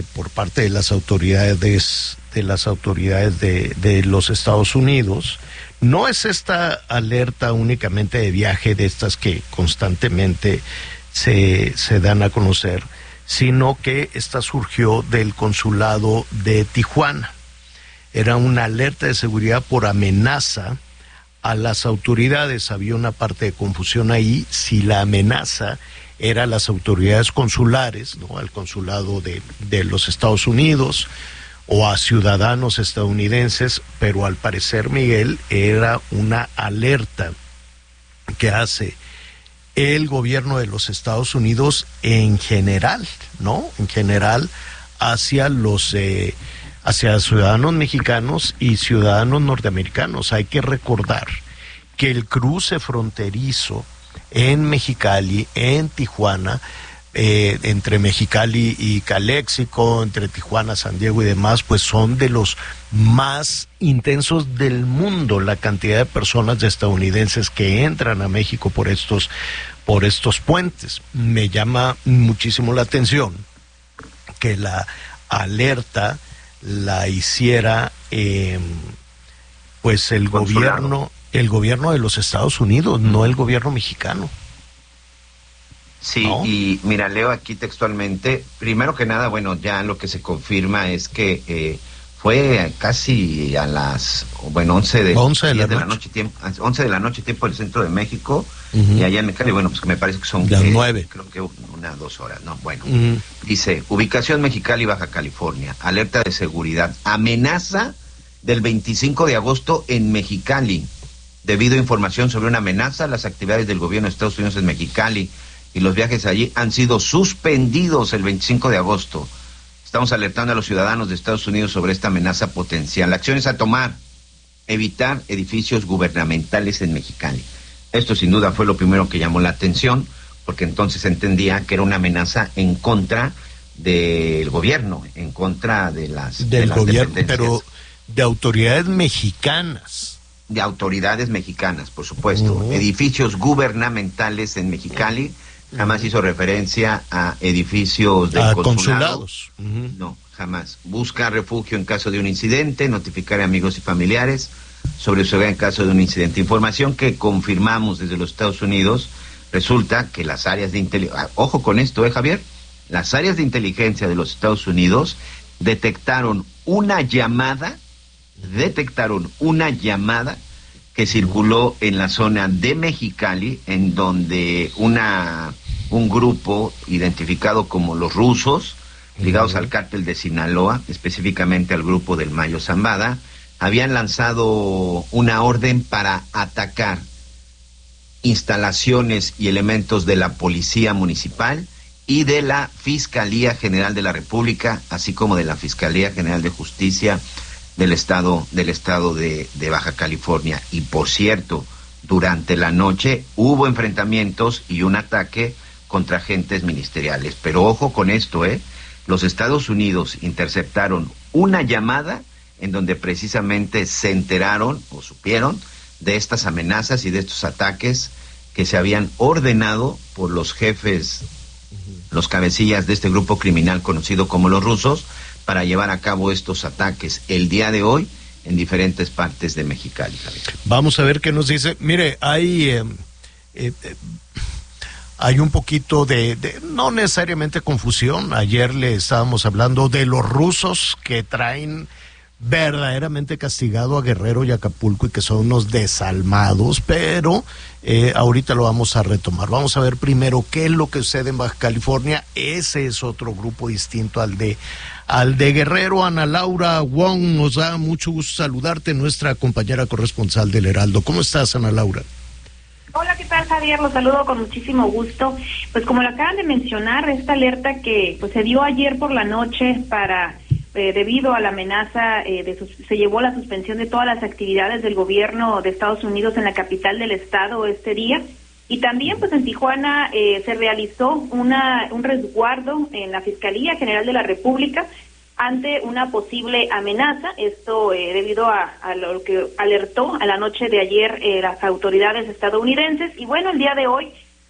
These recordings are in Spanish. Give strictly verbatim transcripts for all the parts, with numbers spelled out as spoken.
por parte de las autoridades de las autoridades de, de los Estados Unidos. No es esta alerta únicamente de viaje de estas que constantemente se, se dan a conocer, sino que esta surgió del consulado de Tijuana. Era una alerta de seguridad por amenaza a las autoridades. Había una parte de confusión ahí, si la amenaza era a las autoridades consulares, ¿no?, al consulado de, de los Estados Unidos, o a ciudadanos estadounidenses, pero al parecer, Miguel, era una alerta que hace el gobierno de los Estados Unidos en general, ¿no? En general hacia los eh, hacia ciudadanos mexicanos y ciudadanos norteamericanos. Hay que recordar que el cruce fronterizo en Mexicali, en Tijuana, eh, entre Mexicali y Caléxico, entre Tijuana, San Diego y demás, pues son de los más intensos del mundo, la cantidad de personas de estadounidenses que entran a México por estos, por estos puentes. Me llama muchísimo la atención que la alerta la hiciera eh, pues el Consulado. gobierno, el gobierno de los Estados Unidos, no el gobierno mexicano. Sí, ¿no? Y mira, leo aquí textualmente, primero que nada, bueno, ya lo que se confirma es que eh, fue casi a las, bueno, once de, once de, la, de noche. la noche, tiempo, once de la noche, tiempo del centro de México, uh-huh. y allá en Mexicali, bueno, pues que me parece que son las eh, nueve. Creo que una, dos horas, no, bueno, uh-huh. Dice, ubicación Mexicali, Baja California, alerta de seguridad, amenaza del veinticinco de agosto en Mexicali, debido a información sobre una amenaza, las actividades del gobierno de Estados Unidos en Mexicali y los viajes allí han sido suspendidos el veinticinco de agosto. Estamos alertando a los ciudadanos de Estados Unidos sobre esta amenaza potencial. Acciones a tomar: evitar edificios gubernamentales en Mexicali. Esto sin duda fue lo primero que llamó la atención, porque entonces se entendía que era una amenaza en contra del gobierno, en contra de las, del de las gobierno, dependencias. Pero de autoridades mexicanas. De autoridades mexicanas, por supuesto. Uh-huh. Edificios gubernamentales en Mexicali. Jamás hizo referencia a edificios de a consulado. consulados. Uh-huh. No, jamás. Busca refugio en caso de un incidente, notificar a amigos y familiares sobre su seguridad en caso de un incidente. Información que confirmamos desde los Estados Unidos. Resulta que las áreas de inteligencia, ojo con esto, ¿eh, Javier? Las áreas de inteligencia de los Estados Unidos detectaron una llamada, detectaron una llamada que circuló en la zona de Mexicali, en donde una un grupo identificado como los rusos, ligados uh-huh. al cártel de Sinaloa, específicamente al grupo del Mayo Zambada, habían lanzado una orden para atacar instalaciones y elementos de la Policía Municipal y de la Fiscalía General de la República, así como de la Fiscalía General de Justicia del estado del estado de, de Baja California. Y por cierto, durante la noche hubo enfrentamientos y un ataque contra agentes ministeriales. Pero ojo con esto, ¿eh? Los Estados Unidos interceptaron una llamada en donde precisamente se enteraron o supieron de estas amenazas y de estos ataques que se habían ordenado por los jefes, los cabecillas de este grupo criminal conocido como los rusos, para llevar a cabo estos ataques el día de hoy en diferentes partes de Mexicali. Vamos a ver qué nos dice. Mire, hay eh, eh, hay un poquito de, de, no necesariamente confusión. Ayer le estábamos hablando de los rusos que traen verdaderamente castigado a Guerrero y Acapulco y que son unos desalmados, pero eh, ahorita lo vamos a retomar. Vamos a ver primero qué es lo que sucede en Baja California. Ese es otro grupo distinto al de al de Guerrero. Ana Laura Wong, nos da mucho gusto saludarte, nuestra compañera corresponsal del Heraldo. ¿Cómo estás, Ana Laura? Hola, ¿qué tal, Javier? Los saludo con muchísimo gusto. Pues como lo acaban de mencionar, esta alerta que pues se dio ayer por la noche para eh, debido a la amenaza eh, de sus, se llevó la suspensión de todas las actividades del gobierno de Estados Unidos en la capital del estado este día. Y también pues en Tijuana eh, se realizó una un resguardo en la Fiscalía General de la República ante una posible amenaza, esto eh, debido a, a lo que alertó a la noche de ayer eh, las autoridades estadounidenses. Y bueno, el día de hoy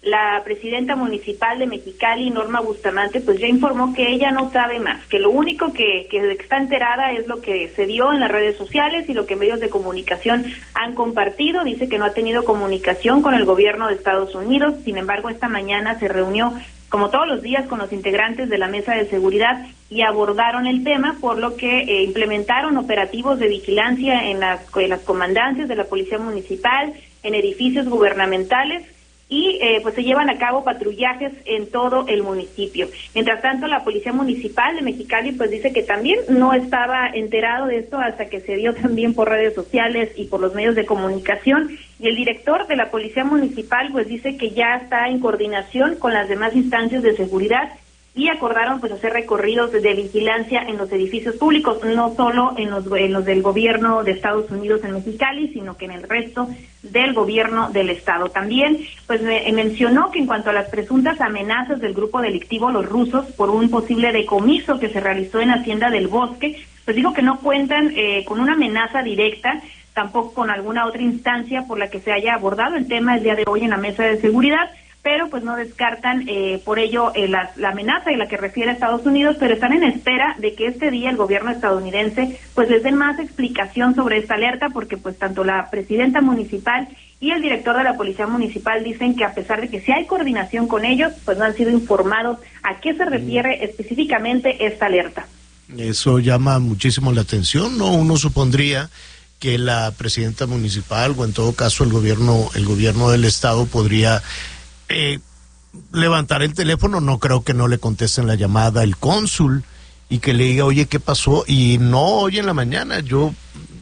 la presidenta municipal de Mexicali, Norma Bustamante, pues ya informó que ella no sabe más, que lo único que, que está enterada es lo que se dio en las redes sociales y lo que medios de comunicación han compartido. Dice que no ha tenido comunicación con el gobierno de Estados Unidos. Sin embargo, esta mañana se reunió, como todos los días, con los integrantes de la mesa de seguridad y abordaron el tema, por lo que eh, implementaron operativos de vigilancia en las, en las comandancias de la Policía Municipal, en edificios gubernamentales, y eh, pues se llevan a cabo patrullajes en todo el municipio. Mientras tanto, la Policía Municipal de Mexicali pues dice que también no estaba enterado de esto hasta que se dio también por redes sociales y por los medios de comunicación, y el director de la Policía Municipal pues dice que ya está en coordinación con las demás instancias de seguridad y acordaron pues hacer recorridos de vigilancia en los edificios públicos, no solo en los, en los del gobierno de Estados Unidos en Mexicali, sino que en el resto del gobierno del estado. También pues me, mencionó que en cuanto a las presuntas amenazas del grupo delictivo Los Rusos por un posible decomiso que se realizó en Hacienda del Bosque, pues dijo que no cuentan eh, con una amenaza directa, tampoco con alguna otra instancia por la que se haya abordado el tema el día de hoy en la mesa de seguridad, pero pues no descartan eh, por ello eh, la, la amenaza y la que refiere a Estados Unidos, pero están en espera de que este día el gobierno estadounidense pues les den más explicación sobre esta alerta, porque pues tanto la presidenta municipal y el director de la Policía Municipal dicen que a pesar de que sí hay coordinación con ellos, pues no han sido informados a qué se refiere mm. específicamente esta alerta. Eso llama muchísimo la atención, ¿no? Uno supondría que la presidenta municipal o en todo caso el gobierno, el gobierno del estado podría Eh, levantar el teléfono. No creo que no le contesten la llamada el cónsul y que le diga, oye, ¿qué pasó? Y no hoy en la mañana. Yo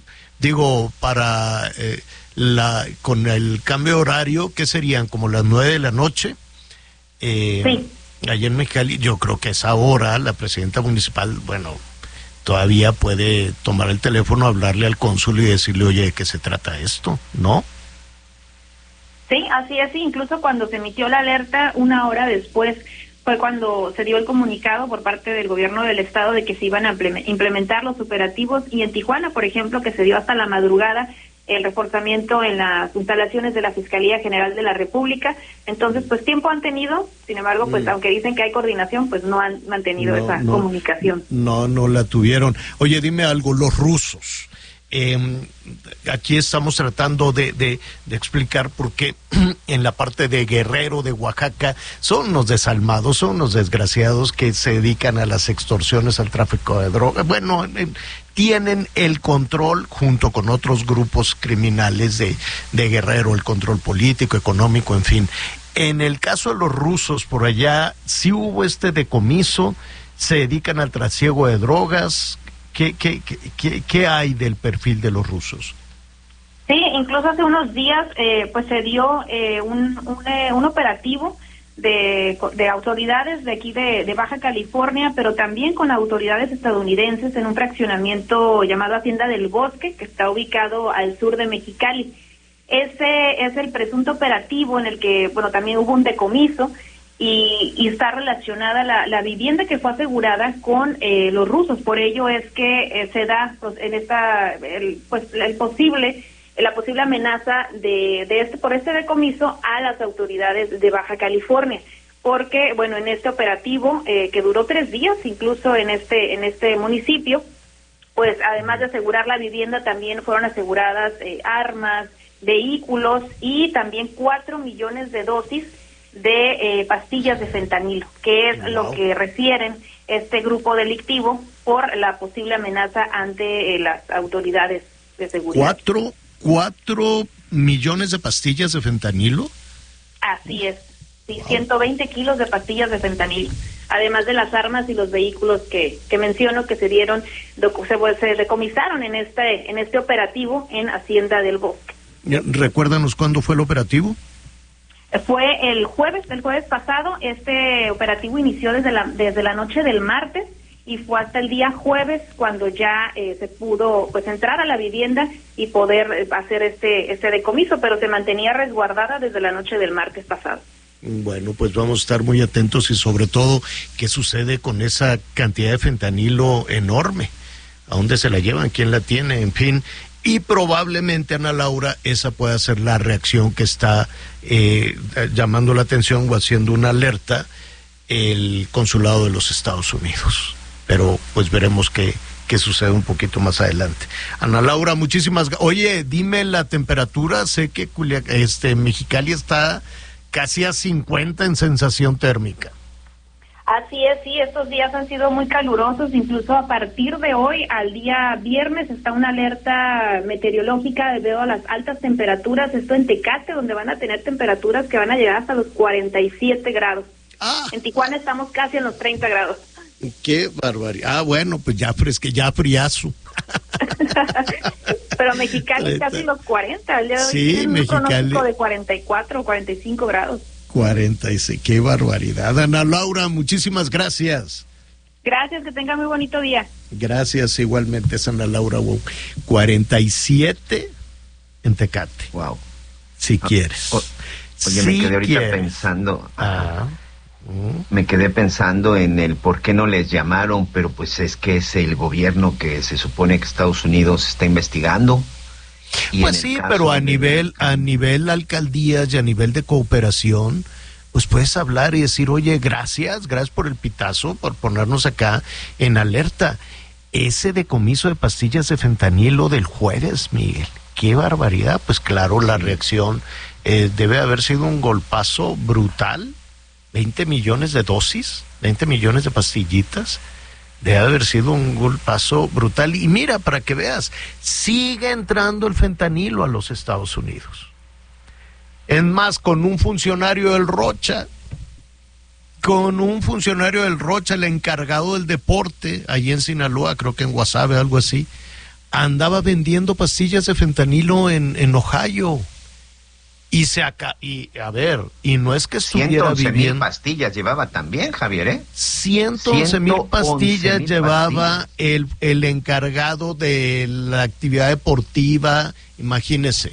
digo, para eh, la con el cambio de horario, ¿qué serían? Como las nueve de la noche. Eh, sí. Allá en Mexicali, yo creo que a esa hora la presidenta municipal, bueno, todavía puede tomar el teléfono, hablarle al cónsul y decirle, oye, ¿de qué se trata esto? ¿No? Sí, así es, incluso cuando se emitió la alerta, una hora después fue cuando se dio el comunicado por parte del gobierno del estado de que se iban a implementar los operativos, y en Tijuana, por ejemplo, que se dio hasta la madrugada el reforzamiento en las instalaciones de la Fiscalía General de la República. Entonces, pues tiempo han tenido, sin embargo, pues mm. aunque dicen que hay coordinación, pues no han mantenido no, esa no, comunicación. No, no la tuvieron. Oye, dime algo, los rusos. Eh, aquí estamos tratando de, de, de explicar por qué en la parte de Guerrero, de Oaxaca, son unos desalmados, son unos desgraciados que se dedican a las extorsiones, al tráfico de drogas. Bueno, eh, tienen el control junto con otros grupos criminales de, de Guerrero, el control político, económico, en fin. En el caso de los rusos, por allá, sí hubo este decomiso, se dedican al trasiego de drogas. ¿Qué, qué, qué, qué hay del perfil de los rusos? Sí, incluso hace unos días eh, pues se dio eh, un, un, eh, un operativo de, de autoridades de aquí de, de Baja California, pero también con autoridades estadounidenses en un fraccionamiento llamado Hacienda del Bosque, que está ubicado al sur de Mexicali. Ese es el presunto operativo en el que, bueno, también hubo un decomiso, Y, y está relacionada la, la vivienda que fue asegurada con eh, los rusos. Por ello es que eh, se da pues, en esta el, pues el posible la posible amenaza de, de este por este decomiso a las autoridades de Baja California, porque bueno, en este operativo eh, que duró tres días, incluso en este en este municipio, pues además de asegurar la vivienda, también fueron aseguradas eh, armas, vehículos y también cuatro millones de dosis de eh, pastillas de fentanilo, que es wow. lo que refieren este grupo delictivo por la posible amenaza ante eh, las autoridades de seguridad. ¿Cuatro, cuatro millones de pastillas de fentanilo? Así es, sí, wow. ciento veinte kilos de pastillas de fentanilo, además de las armas y los vehículos que, que menciono que se dieron, se, se decomisaron en este, en este operativo en Hacienda del Bosque. Recuérdanos cuándo fue el operativo. Fue el jueves, el jueves pasado. Este operativo inició desde la desde la noche del martes y fue hasta el día jueves cuando ya eh, se pudo pues entrar a la vivienda y poder eh, hacer este este decomiso, pero se mantenía resguardada desde la noche del martes pasado. Bueno, pues vamos a estar muy atentos y sobre todo qué sucede con esa cantidad de fentanilo enorme. ¿A dónde se la llevan? ¿Quién la tiene? En fin. Y probablemente, Ana Laura, esa pueda ser la reacción que está eh, llamando la atención o haciendo una alerta el consulado de los Estados Unidos. Pero pues veremos qué, qué sucede un poquito más adelante. Ana Laura, muchísimas gracias. Oye, dime la temperatura. Sé que Culiac- este, Mexicali está casi a cincuenta en sensación térmica. Así es, sí, estos días han sido muy calurosos, incluso a partir de hoy al día viernes está una alerta meteorológica debido a las altas temperaturas, esto en Tecate, donde van a tener temperaturas que van a llegar hasta los cuarenta y siete grados. Ah. En Tijuana estamos casi en los treinta grados. Qué barbaridad. Ah, bueno, pues ya fresque, ya friazo. Pero Mexicali casi los cuarenta, el día de hoy sí, tienen un Mexicali pronóstico de cuarenta y cuatro, cuarenta y cinco grados. cuarenta y seis, qué barbaridad. Ana Laura, muchísimas gracias. Gracias, que tenga muy bonito día. Gracias, igualmente, Ana Laura. Wow. cuarenta y siete en Tecate. Wow. Si ah, quieres. O, oye, si me quedé ahorita quieres. pensando. Ah. Uh. Me quedé pensando en el por qué no les llamaron, pero pues es que es el gobierno que se supone que Estados Unidos está investigando. Pues sí, pero a nivel, a nivel alcaldías y a nivel de cooperación, pues puedes hablar y decir, oye, gracias, gracias por el pitazo, por ponernos acá en alerta. Ese decomiso de pastillas de fentanilo del jueves, Miguel, qué barbaridad. Pues claro, la reacción eh, debe haber sido un golpazo brutal. veinte millones de dosis, veinte millones de pastillitas. Debe haber sido un golpazo brutal. Y mira, para que veas, sigue entrando el fentanilo a los Estados Unidos. Es más, con un funcionario del Rocha, con un funcionario del Rocha, el encargado del deporte, allí en Sinaloa, creo que en Guasave, algo así, andaba vendiendo pastillas de fentanilo en, en Ohio. Y se acá, y a ver, y no es que estuviera viviendo. ciento once mil pastillas llevaba también, Javier, ¿eh? ciento once mil pastillas llevaba pastillas. El, el encargado de la actividad deportiva, imagínese.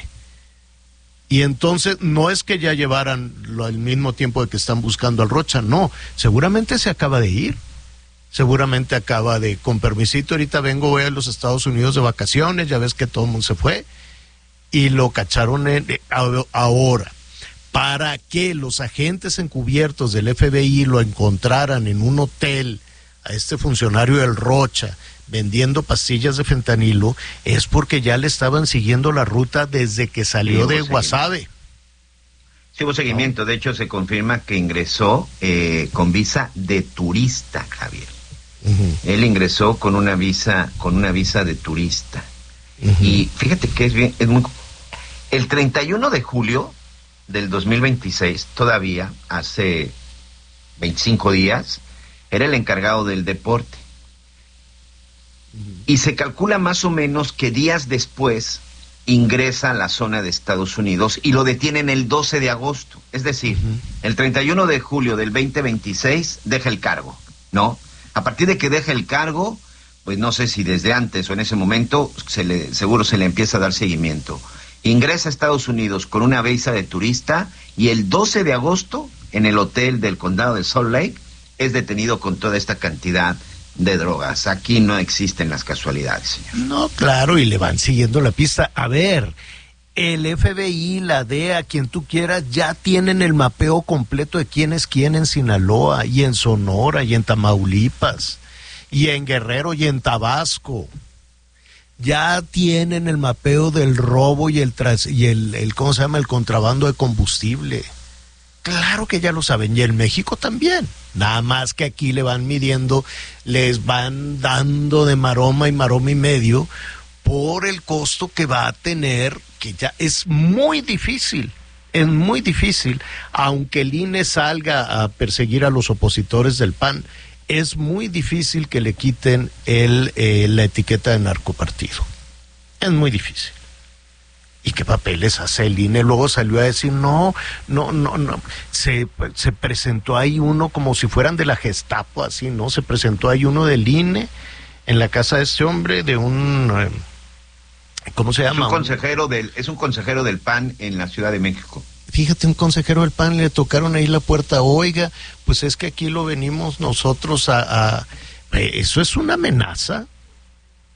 Y entonces, no es que ya llevaran lo, al mismo tiempo de que están buscando al Rocha, no, seguramente se acaba de ir. Seguramente acaba de, con permisito, ahorita vengo, voy a los Estados Unidos de vacaciones, ya ves que todo el mundo se fue. Y lo cacharon en, ahora. Para que los agentes encubiertos del F B I lo encontraran en un hotel a este funcionario del Rocha vendiendo pastillas de fentanilo, es porque ya le estaban siguiendo la ruta desde que salió sí, de Guasave. Sí, hubo seguimiento. No. De hecho, se confirma que ingresó eh, con visa de turista, Javier. Uh-huh. Él ingresó con una visa, con una visa de turista. Uh-huh. Y fíjate que es bien, es muy... El treinta y uno de julio del dos mil veintiséis, todavía hace veinticinco días, era el encargado del deporte. Uh-huh. Y se calcula más o menos que días después ingresa a la zona de Estados Unidos y lo detienen el doce de agosto. Es decir, uh-huh. el treinta y uno de julio del veinte veintiséis deja el cargo, ¿no? A partir de que deja el cargo, pues no sé si desde antes o en ese momento, se le, seguro se le empieza a dar seguimiento. Ingresa a Estados Unidos con una visa de turista y el doce de agosto, en el hotel del condado de Salt Lake, es detenido con toda esta cantidad de drogas. Aquí no existen las casualidades, señor. No, claro, y le van siguiendo la pista. A ver, el F B I, la D E A, quien tú quieras, ya tienen el mapeo completo de quién es quién en Sinaloa, y en Sonora, y en Tamaulipas, y en Guerrero, y en Tabasco. Ya tienen el mapeo del robo y el tras, y el, el ¿cómo se llama? El contrabando de combustible. Claro que ya lo saben, y en México también. Nada más que aquí le van midiendo, les van dando de maroma y maroma y medio por el costo que va a tener, que ya es muy difícil, es muy difícil, aunque el I N E salga a perseguir a los opositores del P A N, es muy difícil que le quiten el, eh, la etiqueta de narcopartido. Es muy difícil. ¿Y qué papeles hace el I N E? Luego salió a decir, no, no, no, no. Se, se presentó ahí uno como si fueran de la Gestapo, así, ¿no? Se presentó ahí uno del I N E en la casa de este hombre, de un... Eh, ¿cómo se llama? Es un consejero del, es un consejero del P A N en la Ciudad de México. Fíjate, un consejero del P A N le tocaron ahí la puerta, oiga, pues es que aquí lo venimos nosotros a... a... Eso es una amenaza,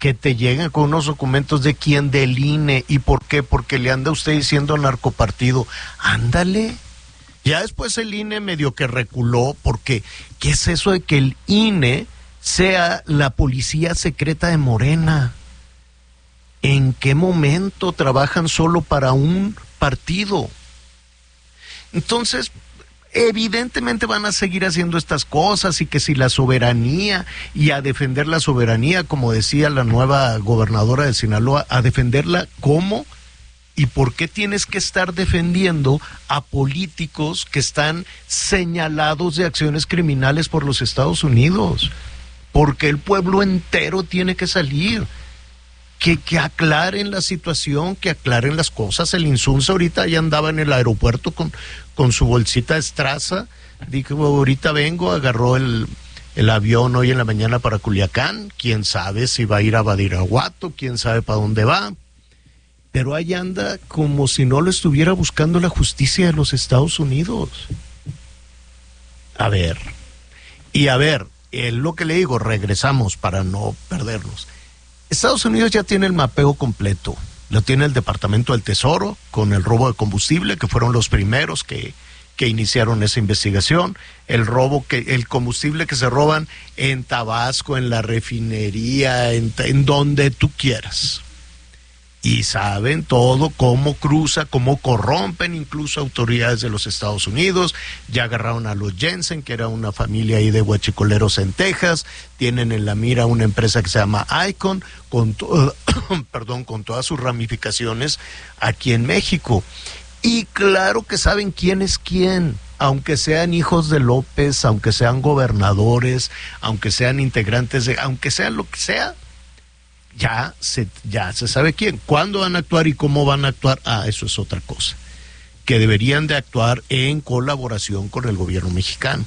que te lleguen con unos documentos de quién, del I N E. ¿Y por qué? Porque le anda usted diciendo narcopartido. Ándale. Ya después el I N E medio que reculó, porque ¿qué es eso de que el I N E sea la policía secreta de Morena? ¿En qué momento trabajan solo para un partido? Entonces, evidentemente van a seguir haciendo estas cosas, y que si la soberanía, y a defender la soberanía, como decía la nueva gobernadora de Sinaloa, a defenderla, ¿cómo? ¿Y por qué tienes que estar defendiendo a políticos que están señalados de acciones criminales por los Estados Unidos? Porque el pueblo entero tiene que salir. Que, que aclaren la situación, que aclaren las cosas. El Insunza ahorita ya andaba en el aeropuerto con, con su bolsita de estraza. Dijo, ahorita vengo, agarró el, el avión hoy en la mañana para Culiacán. Quién sabe si va a ir a Badiraguato, quién sabe para dónde va. Pero ahí anda como si no lo estuviera buscando la justicia de los Estados Unidos. A ver, y a ver, es lo que le digo, regresamos para no perdernos. Estados Unidos ya tiene el mapeo completo, lo tiene el Departamento del Tesoro con el robo de combustible, que fueron los primeros que, que iniciaron esa investigación, el robo, que el combustible que se roban en Tabasco, en la refinería, en, en donde tú quieras. Y saben todo, cómo cruza, cómo corrompen incluso autoridades de los Estados Unidos. Ya agarraron a los Jensen, que era una familia ahí de huachicoleros en Texas. Tienen en la mira una empresa que se llama Icon, con, to- perdón, con todas sus ramificaciones aquí en México. Y claro que saben quién es quién, aunque sean hijos de López, aunque sean gobernadores, aunque sean integrantes de, aunque sean lo que sea. Ya se, ya se sabe quién, cuándo van a actuar y cómo van a actuar. Ah, eso es otra cosa, que deberían de actuar en colaboración con el gobierno mexicano.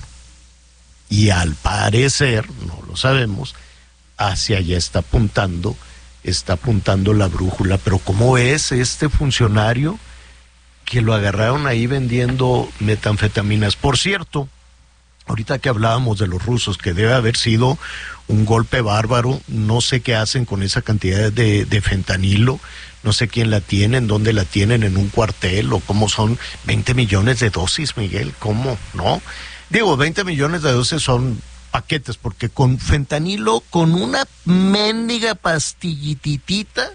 Y al parecer, no lo sabemos, hacia allá está apuntando, está apuntando la brújula. Pero ¿cómo es este funcionario que lo agarraron ahí vendiendo metanfetaminas? Por cierto, ahorita que hablábamos de los rusos, que debe haber sido un golpe bárbaro, no sé qué hacen con esa cantidad de, de fentanilo, no sé quién la tiene, en dónde la tienen, en un cuartel, o cómo son veinte millones de dosis, Miguel, ¿cómo? ¿No? Digo, veinte millones de dosis son paquetes, porque con fentanilo, con una mendiga pastillititita,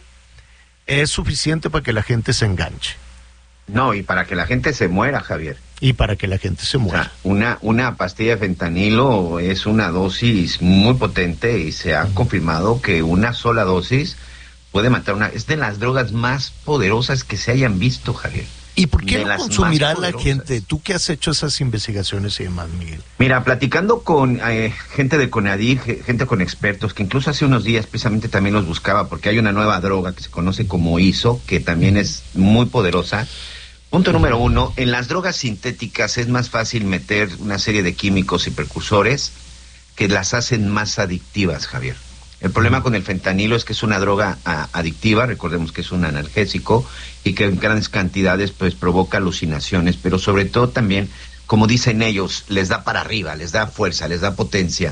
es suficiente para que la gente se enganche. No, y para que la gente se muera, Javier. Y para que la gente se muera. O sea, una, una pastilla de fentanilo es una dosis muy potente y se ha uh-huh. confirmado que una sola dosis puede matar una... Es de las drogas más poderosas que se hayan visto, Javier. ¿Y por qué no consumirá la gente? ¿Tú que has hecho esas investigaciones y demás, Miguel? Mira, platicando con eh, gente de CONADIR, gente con expertos, que incluso hace unos días precisamente también los buscaba, porque hay una nueva droga que se conoce como I S O, que también es muy poderosa. Punto número uno, en las drogas sintéticas es más fácil meter una serie de químicos y precursores que las hacen más adictivas, Javier. El problema con el fentanilo es que es una droga a, adictiva, recordemos que es un analgésico y que en grandes cantidades pues provoca alucinaciones, pero sobre todo también, como dicen ellos, les da para arriba, les da fuerza, les da potencia,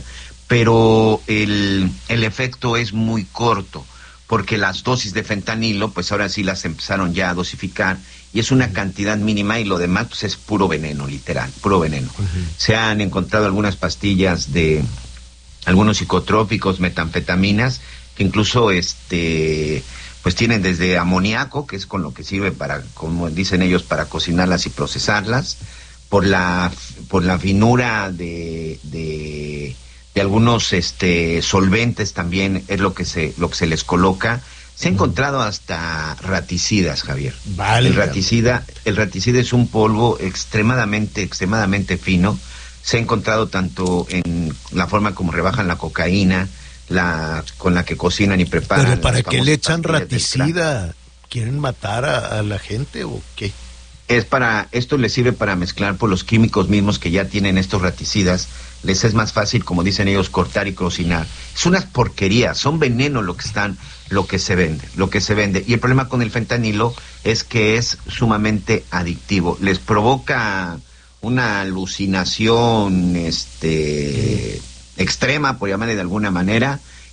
pero el, el efecto es muy corto, porque las dosis de fentanilo pues ahora sí las empezaron ya a dosificar y es una cantidad mínima y lo demás pues es puro veneno, literal, puro veneno. Uh-huh. Se han encontrado algunas pastillas de algunos psicotrópicos, metanfetaminas, que incluso este pues tienen desde amoníaco, que es con lo que sirve para, como dicen ellos, para cocinarlas y procesarlas, por la por la finura de, de, de algunos este solventes también es lo que se lo que se les coloca. Se ha encontrado hasta raticidas, Javier. Vale. El raticida, el raticida es un polvo extremadamente, extremadamente fino. Se ha encontrado tanto en la forma como rebajan la cocaína, la con la que cocinan y preparan. Pero ¿para qué le echan raticida? ¿Quieren matar a, a la gente o qué? Es para, esto les sirve para mezclar por los químicos mismos que ya tienen estos raticidas. Les es más fácil, como dicen ellos, cortar y cocinar. Es una porquería, son veneno lo que están, lo que se vende, lo que se vende. Y el problema con el fentanilo es que es sumamente adictivo. Les provoca una alucinación este extrema, por llamarle de alguna manera,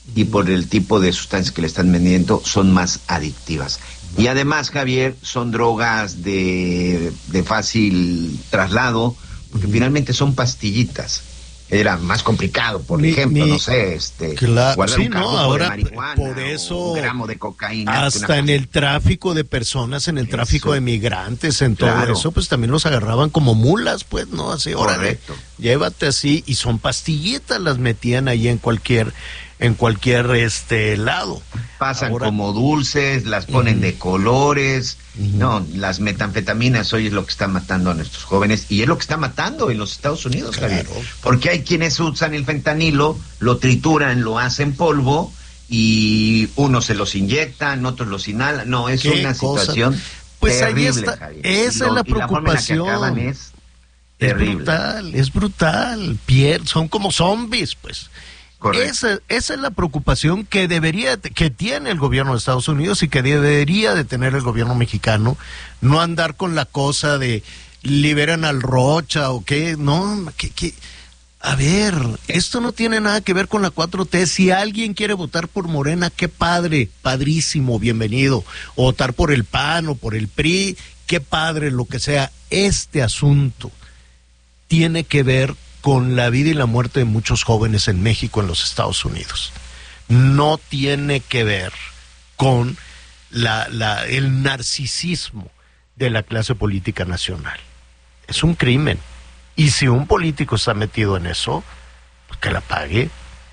y por el tipo de sustancias que le están vendiendo son más adictivas. Y además, Javier, son drogas de, de fácil traslado, porque uh-huh. finalmente son pastillitas. Era más complicado, por mi, ejemplo, mi, no sé, este, claro, guardar sí, un no, ahora, de marihuana, por eso, un gramo de cocaína. Hasta en el tráfico de personas, en el eso. tráfico de migrantes, en todo claro. eso, pues también los agarraban como mulas, pues, ¿no? Así, órale, correcto. Llévate así, y son pastillitas, las metían ahí en cualquier, en cualquier este lado. Pasan ahora, como dulces, las ponen uh-huh. de colores. Uh-huh. No, las metanfetaminas hoy es lo que está matando a nuestros jóvenes y es lo que está matando en los Estados Unidos, claro. Javier. Porque hay quienes usan el fentanilo, lo trituran, lo hacen polvo y unos se los inyectan, otros los inhalan. No, es una cosa? situación pues terrible, ahí está. Javier. Esa lo, es la preocupación. Y la forma en la que acaban es Es terrible. brutal, es brutal. Pier, son como zombies, pues. Esa, esa es la preocupación que debería, que tiene el gobierno de Estados Unidos y que debería de tener el gobierno mexicano, no andar con la cosa de liberan al Rocha o qué, no, que, que, a ver, esto no tiene nada que ver con la cuatro T, si alguien quiere votar por Morena, qué padre, padrísimo, bienvenido, o votar por el P A N o por el P R I, qué padre, lo que sea, este asunto tiene que ver con la vida y la muerte de muchos jóvenes en México, en los Estados Unidos. No tiene que ver con la, la, el narcisismo de la clase política nacional. Es un crimen. Y si un político está metido en eso, pues que la pague.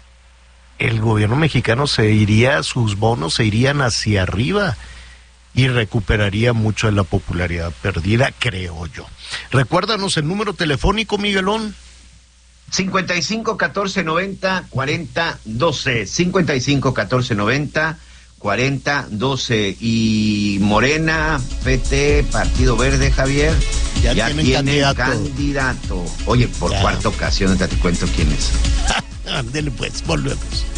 El gobierno mexicano se iría, sus bonos se irían hacia arriba y recuperaría mucho de la popularidad perdida, creo yo. Recuérdanos el número telefónico, Miguelón. cincuenta y cinco, catorce, noventa, cuarenta, doce. cincuenta y cinco, catorce, noventa, cuarenta, doce. Y Morena, P T, Partido Verde, Javier, ya, ya tiene candidato. candidato. Oye, por ya. cuarta ocasión, te cuento quién es. Ándele pues, volvemos.